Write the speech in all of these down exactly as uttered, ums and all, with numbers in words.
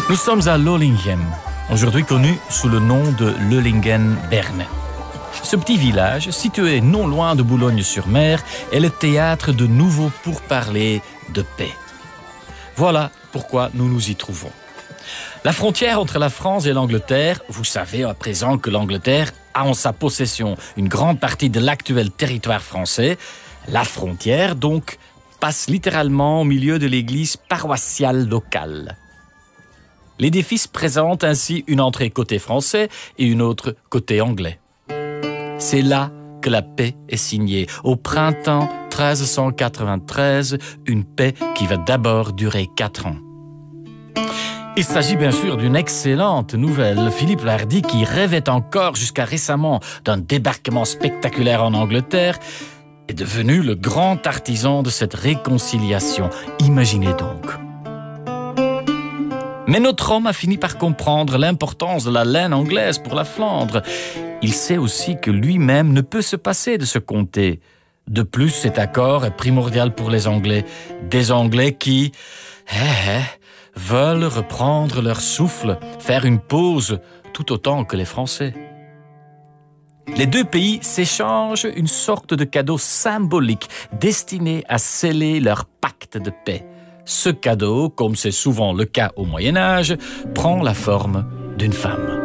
Nous sommes à Lohlingen, aujourd'hui connu sous le nom de Lohlingen-Berne. Ce petit village, situé non loin de Boulogne-sur-Mer, est le théâtre de nouveaux pourparlers de paix. Voilà pourquoi nous nous y trouvons. La frontière entre la France et l'Angleterre, vous savez à présent que l'Angleterre a en sa possession une grande partie de l'actuel territoire français. La frontière, donc, passe littéralement au milieu de l'église paroissiale locale. L'édifice présente ainsi une entrée côté français et une autre côté anglais. C'est là que la paix est signée, au printemps treize cent quatre-vingt-treize, une paix qui va d'abord durer quatre ans. Il s'agit bien sûr d'une excellente nouvelle. Philippe le Hardi, qui rêvait encore jusqu'à récemment d'un débarquement spectaculaire en Angleterre, est devenu le grand artisan de cette réconciliation. Imaginez donc. Mais notre homme a fini par comprendre l'importance de la laine anglaise pour la Flandre. Il sait aussi que lui-même ne peut se passer de ce comté. De plus, cet accord est primordial pour les Anglais. Des Anglais qui eh, eh, veulent reprendre leur souffle, faire une pause, tout autant que les Français. Les deux pays s'échangent une sorte de cadeau symbolique destiné à sceller leur pacte de paix. Ce cadeau, comme c'est souvent le cas au Moyen-Âge, prend la forme d'une femme.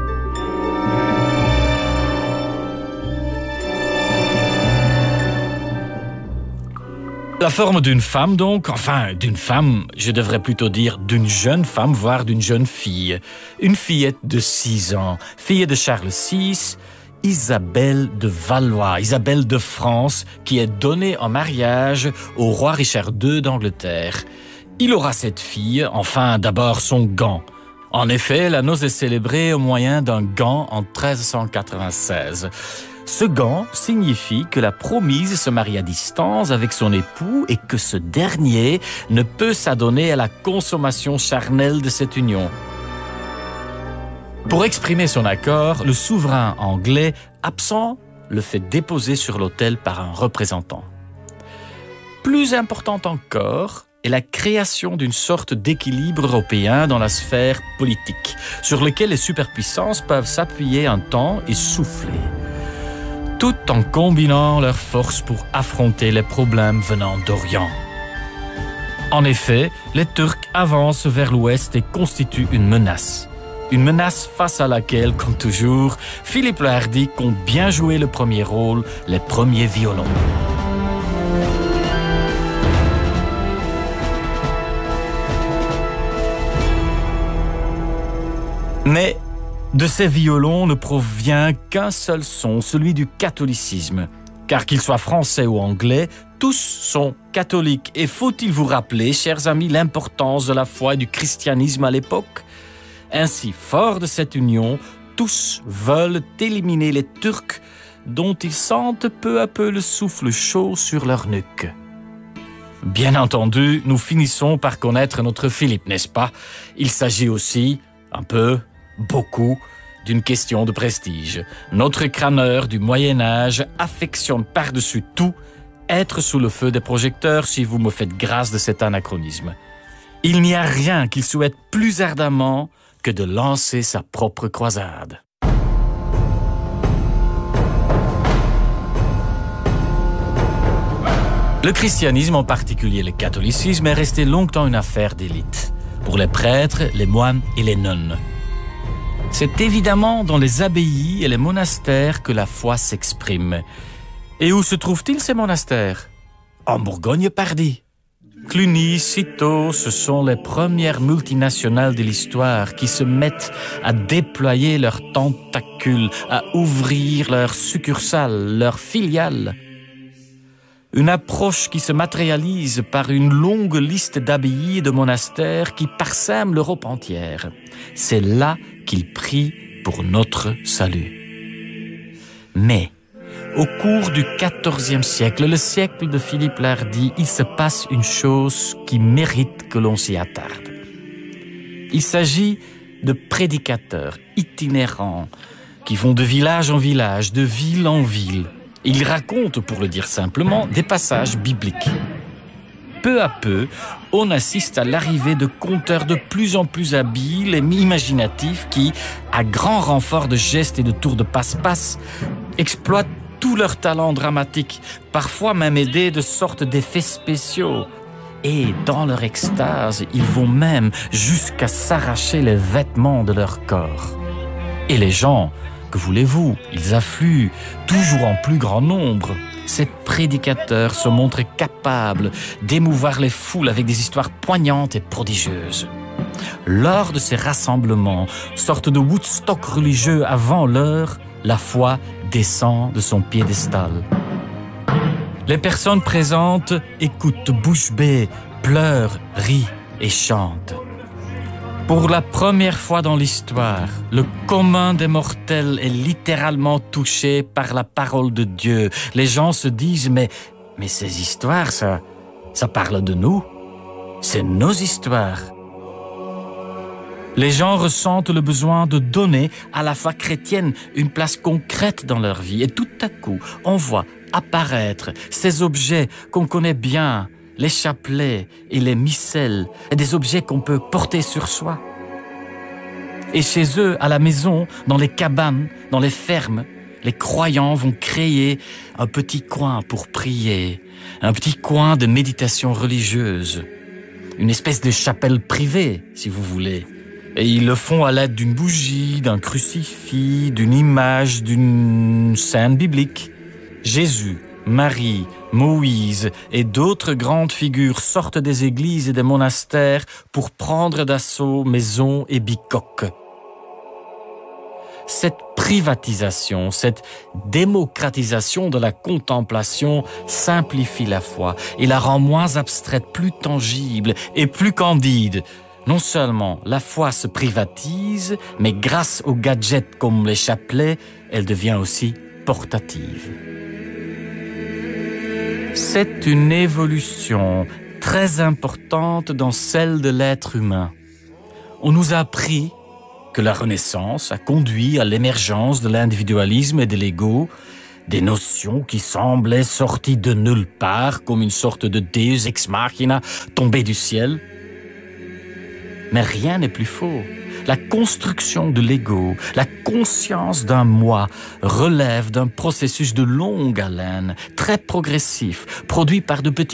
La forme d'une femme donc, enfin d'une femme, je devrais plutôt dire d'une jeune femme, voire d'une jeune fille. Une fillette de six ans, fille de Charles six, Isabelle de Valois, Isabelle de France, qui est donnée en mariage au roi Richard deux d'Angleterre. Il aura cette fille, enfin d'abord son gant. En effet, la noce est célébrée au moyen d'un gant en treize cent quatre-vingt-seize. Ce gant signifie que la promise se marie à distance avec son époux et que ce dernier ne peut s'adonner à la consommation charnelle de cette union. Pour exprimer son accord, le souverain anglais, absent, le fait déposer sur l'autel par un représentant. Plus important encore est la création d'une sorte d'équilibre européen dans la sphère politique, sur lequel les superpuissances peuvent s'appuyer un temps et souffler, tout en combinant leurs forces pour affronter les problèmes venant d'Orient. En effet, les Turcs avancent vers l'ouest et constituent une menace. Une menace face à laquelle, comme toujours, Philippe le Hardi compte bien jouer le premier rôle, les premiers violons. Mais de ces violons ne provient qu'un seul son, celui du catholicisme. Car qu'ils soient français ou anglais, tous sont catholiques. Et faut-il vous rappeler, chers amis, l'importance de la foi et du christianisme à l'époque ? Ainsi, fort de cette union, tous veulent éliminer les Turcs dont ils sentent peu à peu le souffle chaud sur leur nuque. Bien entendu, nous finissons par connaître notre Philippe, n'est-ce pas ? Il s'agit aussi, un peu, beaucoup, d'une question de prestige. Notre crâneur du Moyen-Âge affectionne par-dessus tout être sous le feu des projecteurs, si vous me faites grâce de cet anachronisme. Il n'y a rien qu'il souhaite plus ardemment que de lancer sa propre croisade. Le christianisme, en particulier le catholicisme, est resté longtemps une affaire d'élite, pour les prêtres, les moines et les nonnes. C'est évidemment dans les abbayes et les monastères que la foi s'exprime. Et où se trouvent-ils ces monastères ? En Bourgogne-Pardy. Cluny, Cîteaux, ce sont les premières multinationales de l'histoire qui se mettent à déployer leurs tentacules, à ouvrir leurs succursales, leurs filiales. Une approche qui se matérialise par une longue liste d'abbayes et de monastères qui parsèment l'Europe entière. C'est là qu'ils prient pour notre salut. Mais au cours du quatorzième siècle, le siècle de Philippe le Hardi, il se passe une chose qui mérite que l'on s'y attarde. Il s'agit de prédicateurs itinérants qui vont de village en village, de ville en ville. Ils racontent, pour le dire simplement, des passages bibliques. peu à peu, on assiste à l'arrivée de conteurs de plus en plus habiles et imaginatifs qui, à grand renfort de gestes et de tours de passe-passe, exploitent tout leur talent dramatique, parfois même aidés de sortes d'effets spéciaux. Et dans leur extase, ils vont même jusqu'à s'arracher les vêtements de leur corps. Et les gens, que voulez-vous, ils affluent, toujours en plus grand nombre. Ces prédicateurs se montrent capables d'émouvoir les foules avec des histoires poignantes et prodigieuses. Lors de ces rassemblements, sorte de Woodstock religieux avant l'heure, la foi descend de son piédestal. Les personnes présentes écoutent bouche bée, pleurent, rient et chantent. Pour la première fois dans l'histoire, le commun des mortels est littéralement touché par la parole de Dieu. Les gens se disent, mais, mais ces histoires, ça, ça parle de nous. C'est nos histoires. Les gens ressentent le besoin de donner à la foi chrétienne une place concrète dans leur vie. Et tout à coup, on voit apparaître ces objets qu'on connaît bien, les chapelets et les missels, et des objets qu'on peut porter sur soi. Et chez eux, à la maison, dans les cabanes, dans les fermes, les croyants vont créer un petit coin pour prier, un petit coin de méditation religieuse, une espèce de chapelle privée, si vous voulez. Et ils le font à l'aide d'une bougie, d'un crucifix, d'une image, d'une scène biblique. Jésus, Marie, Moïse et d'autres grandes figures sortent des églises et des monastères pour prendre d'assaut maisons et bicoques. Cette privatisation, cette démocratisation de la contemplation simplifie la foi et la rend moins abstraite, plus tangible et plus candide. Non seulement la foi se privatise, mais grâce aux gadgets comme les chapelets, elle devient aussi portative. C'est une évolution très importante dans celle de l'être humain. On nous a appris que la Renaissance a conduit à l'émergence de l'individualisme et de l'ego, des notions qui semblaient sorties de nulle part, comme une sorte de Deus ex machina tombé du ciel. Mais rien n'est plus faux. La construction de l'ego, la conscience d'un moi relève d'un processus de longue haleine, très progressif, produit par de petits